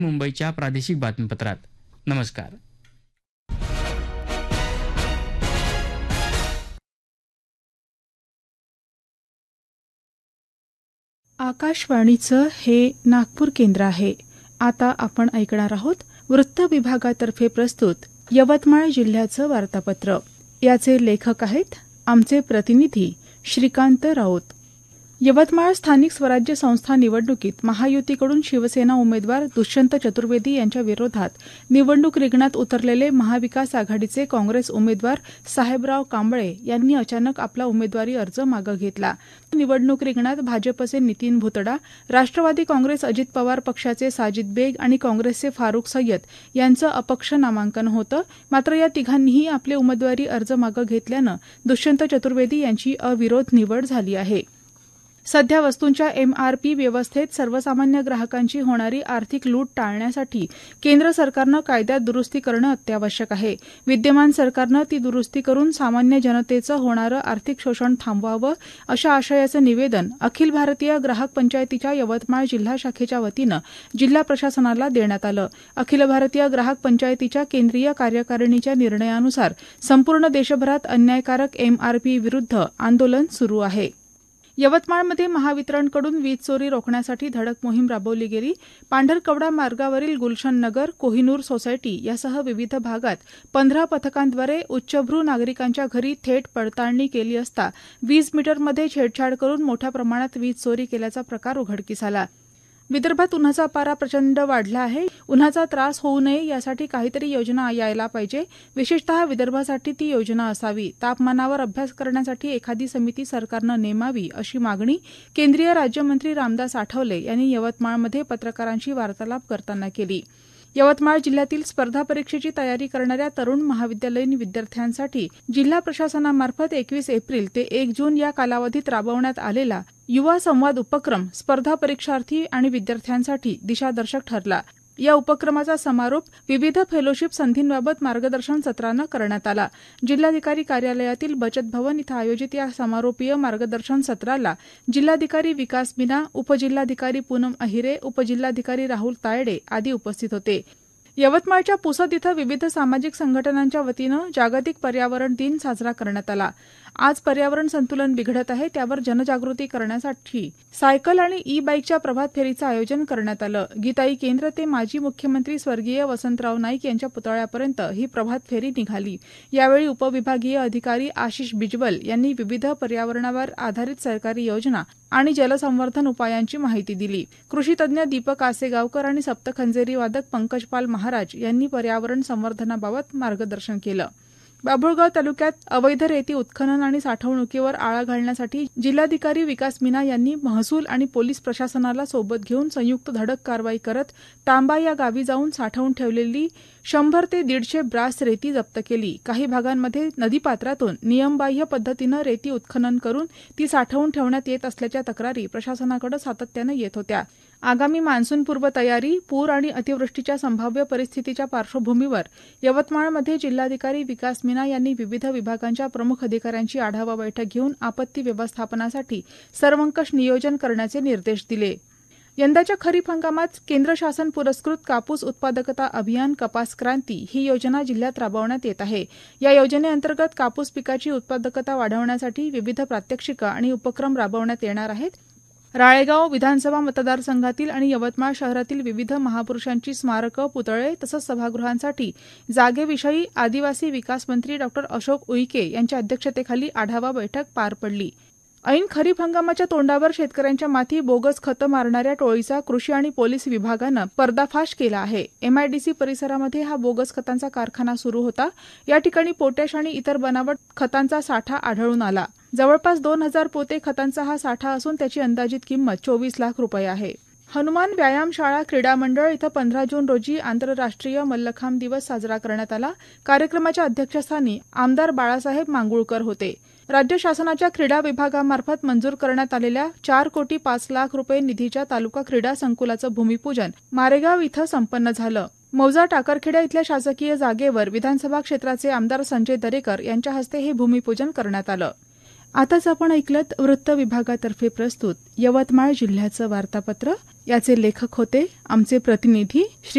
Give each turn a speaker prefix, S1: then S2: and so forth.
S1: मुंबईच्या प्रादेशिक बातमीपत्रात. नमस्कार.
S2: आकाशवाणीचं हे नागपूर केंद्र आहे. आता आपण ऐकणार आहोत वृत्त विभागातर्फे प्रस्तुत यवतमाळ जिल्ह्याचं वार्तापत्र. याचे लेखक आहेत आमचे प्रतिनिधी श्रीकांत राऊत. यवतमाळ स्थानिक स्वराज्य संस्था निवडणुकीत महायुतीकडून शिवसेना उमेदवार दुष्यंत चतुर्वेदी यांच्या विरोधात निवडणूक रिंगणात उतरलेले महाविकास आघाडीचे काँग्रेस उमेदवार साहेबराव कांबळे यांनी अचानक आपला उमेदवारी अर्ज मागे घेतला. निवडणूक रिंगणात भाजपचे नितीन भुतडा, राष्ट्रवादी काँग्रेस अजित पवार पक्षाचे साजिद बेग आणि काँग्रेसचे फारुख सय्यद यांचं अपक्ष नामांकन होतं. मात्र या तिघांनीही आपले उमेदवारी अर्ज मागे घेतल्यानं दुष्यंत चतुर्वेदी यांची अविरोध निवड झाली आहे. सध्या वस्तूंच्या MRP व्यवस्थेत सर्वसामान्य ग्राहकांची होणारी आर्थिक लूट टाळण्यासाठी केंद्र सरकारनं कायद्यात दुरुस्ती करणं अत्यावश्यक आहे. विद्यमान सरकारनं ती दुरुस्ती करून सामान्य जनतेचं होणारं आर्थिक शोषण थांबवावं अशा आशयाचं निवेदन अखिल भारतीय ग्राहक पंचायतीच्या यवतमाळ जिल्हा शाखेच्या वतीनं जिल्हा प्रशासनाला देण्यात आलं. अखिल भारतीय ग्राहक पंचायतीच्या केंद्रीय कार्यकारिणीच्या निर्णयानुसार संपूर्ण देशभरात अन्यायकारक MRP विरुद्ध आंदोलन सुरू आहे. यवतमाळमध्ये महावितरणकडून वीज चोरी रोखण्यासाठी धडक मोहीम राबवली गेली. पांढरकवडा मार्गावरील गुलशन नगर, कोहिनूर सोसायटी यासह विविध भागात 15 पथकांद्वारे उच्चभ्रू नागरिकांच्या घरी थेट पडताळणी केली असता वीज मीटरमध्ये छेडछाड करून मोठ्या प्रमाणात वीज चोरी केल्याचा प्रकार उघडकीस आला. विदर्भात उन्हाचा पारा प्रचंड वाढला आहे. उन्हाचा त्रास होऊ नये यासाठी काहीतरी योजना यायला पाहिजे. विशेषतः विदर्भासाठी ती योजना असावी. तापमानावर अभ्यास करण्यासाठी एखादी समिती सरकारनं नेमावी अशी मागणी केंद्रीय राज्यमंत्री रामदास आठवले यांनी यवतमाळमध्ये पत्रकारांशी वार्तालाप करताना केली. यवतमाळ जिल्ह्यातील स्पर्धा परीक्षेची तयारी करणाऱ्या तरुण महाविद्यालयीन विद्यार्थ्यांसाठी जिल्हा प्रशासनामार्फत 21 एप्रिल ते 1 जून या कालावधीत राबवण्यात आलेला युवा संवाद उपक्रम स्पर्धा परीक्षार्थी आणि विद्यार्थ्यांसाठी दिशादर्शक ठरला. या उपक्रमाचा समारोप विविध फेलोशिप संधींबाबत मार्गदर्शन सत्रानं करण्यात आला. जिल्हाधिकारी कार्यालयातील बचत भवन इथं आयोजित या समारोपीय मार्गदर्शन सत्राला जिल्हाधिकारी विकास मीना, उपजिल्हाधिकारी पूनम अहिरे, उपजिल्हाधिकारी राहुल तायडे आदी उपस्थित होते. यवतमाळच्या पुसद इथं विविध सामाजिक संघटनांच्या वतीनं जागतिक पर्यावरण दिन साजरा करण्यात आला. आज पर्यावरण संतुलन बिघडत आहे त्यावर जनजागृती करण्यासाठी सायकल आणि ई-बाईकच्या प्रभात फेरीचं आयोजन करण्यात आलं. गीताई केंद्र ते माजी मुख्यमंत्री स्वर्गीय वसंतराव नाईक यांच्या पुतळ्यापर्यंत ही प्रभात फेरी निघाली. यावेळी उपविभागीय अधिकारी आशिष बिजवल यांनी विविध पर्यावरणावर आधारित सरकारी योजना आणि जलसंवर्धन उपायांची माहिती दिली. कृषीतज्ञ दीपक आसेगावकर आणि सप्तखंजेरी वादक पंकजपाल महाराज यांनी पर्यावरण संवर्धनाबाबत मार्गदर्शन केलं. बाभुळगाव तालुक्यात अवैध रेती उत्खनन आणि साठवणुकीवर आळा घालण्यासाठी जिल्हाधिकारी विकास मीना यांनी महसूल आणि पोलीस प्रशासनाला सोबत घेऊन संयुक्त धडक कारवाई करत तांबा या गावी जाऊन साठवून ठेवलेली 100 ते 150 ब्रास रेती जप्त केली. काही भागांमध्ये नदीपात्रातून नियमबाह्य पद्धतीनं रेती उत्खनन करून ती साठवून ठेवण्यात येत असल्याच्या तक्रारी प्रशासनाकडे सातत्यानं येत होत्या. आगामी मान्सूनपूर्व तयारी, पूर आणि अतिवृष्टीच्या संभाव्य परिस्थितीच्या पार्श्वभूमीवर यवतमाळमध्ये जिल्हाधिकारी विकास मीना यांनी विविध विभागांच्या प्रमुख अधिकाऱ्यांची आढावा बैठक घेऊन आपत्ती व्यवस्थापनासाठी सर्वंकष नियोजन करण्याचे निर्देश दिले. यंदाच्या खरीप हंगामात केंद्र शासन पुरस्कृत कापूस उत्पादकता अभियान कपास क्रांती ही योजना जिल्ह्यात राबवण्यात येत आहे. या योजनेअंतर्गत कापूस पिकाची उत्पादकता वाढवण्यासाठी विविध प्रात्यक्षिकं आणि उपक्रम राबवण्यात येणार आहेत. राळेगाव विधानसभा मतदारसंघातील आणि यवतमाळ शहरातील विविध महापुरुषांची स्मारकं, पुतळे तसंच सभागृहांसाठी जागेविषयी आदिवासी विकास मंत्री डॉ. अशोक उईके यांच्या अध्यक्षतेखाली आढावा बैठक पार पडली. ऐन खरीप हंगामाच्या तोंडावर शेतकऱ्यांच्या माथी बोगस खतं मारणाऱ्या टोळीचा कृषी आणि पोलीस विभागानं पर्दाफाश केला आहे. MIDC परिसरामध्ये हा बोगस खतांचा कारखाना सुरू होता. या ठिकाणी पोटॅश आणि इतर बनावट खतांचा साठा आढळून आला. जवळपास 2000 पोते खतांचा हा साठा असून त्याची अंदाजित किंमत 24 लाख रुपये आहे. हनुमान व्यायामशाळा क्रीडा मंडळ इथं 15 जून रोजी आंतरराष्ट्रीय मल्लखांब दिवस साजरा करण्यात आला. कार्यक्रमाच्या अध्यक्षस्थानी आमदार बाळासाहेब मांगुळकर होते. राज्य शासनाच्या क्रीडा विभागामार्फत मंजूर करण्यात आलेल्या 4,05,00,000 रुपये निधीच्या तालुका क्रीडा संकुलाचं भूमिपूजन मारेगाव इथं संपन्न झालं. मौजा टाकरखेडा इथल्या शासकीय जागेवर विधानसभा क्षेत्राचे आमदार संजय दरेकर यांच्या हस्ते हे भूमिपूजन करण्यात आलं. आताच आपण ऐकलत वृत्त विभागातर्फे प्रस्तुत यवतमाळ जिल्ह्याचं वार्तापत्र. याचे लेखक होते आमचे प्रतिनिधी श्री